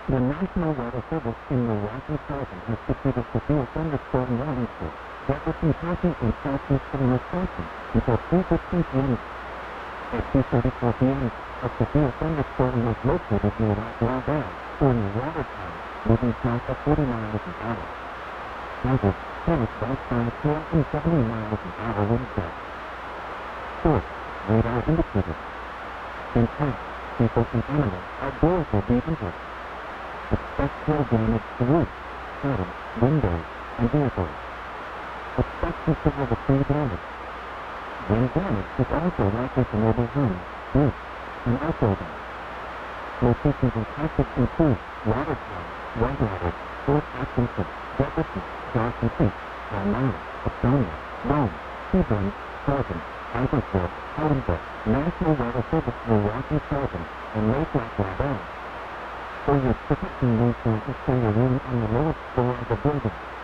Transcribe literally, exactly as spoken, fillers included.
The National Weather Service in Milwaukee, Wisconsin has issued a severe thunderstorm warning for Jefferson County and southeastern Wisconsin until three fifteen p.m. At two thirty-four p.m., a severe thunderstorm was located near Rockland Dam, or near Watertown, moving south at forty miles an hour. Hazard, southwest by two hundred seventy miles an hour wind gusts. Source, radar indicated. Intent, people and animals outdoors will be injured. Expect hail damage to roofs, cabins, windows, and vehicles. Expect considerable tree damage. Wind damage is also likely to neighbor homes, roofs, and outbuildings. Locations impacted include Watertown, Whitewater, Fort Atkinson, Jefferson, Johnson Creek, Palmyra, Etonia, Rome, Hebron, Sullivan, Iversville, Hellenberg, National Weather Service, Milwaukee, Sullivan, and Lake Rockland. For your protection, make sure to stay your room on the lowest floor of the building.